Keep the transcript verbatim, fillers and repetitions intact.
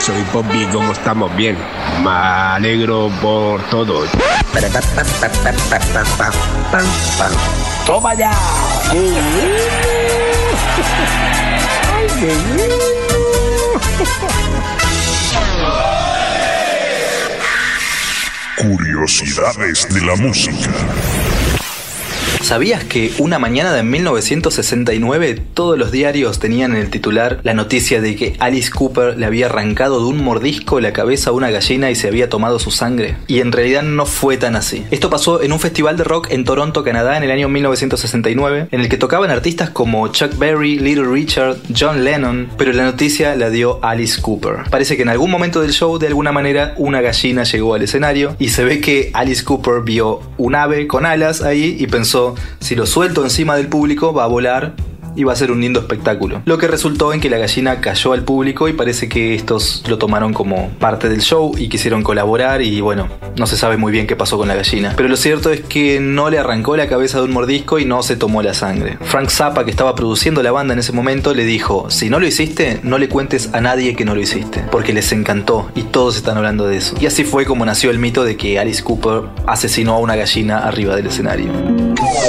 soy Poppy, ¿cómo estamos? Bien. Me alegro por todo. ¡Toma ya! Curiosidades de la música. ¿Sabías que una mañana de mil novecientos sesenta y nueve todos los diarios tenían en el titular la noticia de que Alice Cooper le había arrancado de un mordisco la cabeza a una gallina y se había tomado su sangre? Y en realidad no fue tan así. Esto pasó en un festival de rock en Toronto, Canadá, en el año mil novecientos sesenta y nueve, en el que tocaban artistas como Chuck Berry, Little Richard, John Lennon, pero la noticia la dio Alice Cooper. Parece que en algún momento del show, de alguna manera, una gallina llegó al escenario y se ve que Alice Cooper vio un ave con alas ahí y pensó: si lo suelto encima del público va a volar y va a ser un lindo espectáculo. Lo que resultó en que la gallina cayó al público y parece que estos lo tomaron como parte del show y quisieron colaborar y bueno, no se sabe muy bien qué pasó con la gallina. Pero lo cierto es que no le arrancó la cabeza de un mordisco y no se tomó la sangre. Frank Zappa, que estaba produciendo la banda en ese momento, le dijo: si no lo hiciste, no le cuentes a nadie que no lo hiciste, porque les encantó y todos están hablando de eso. Y así fue como nació el mito de que Alice Cooper asesinó a una gallina arriba del escenario.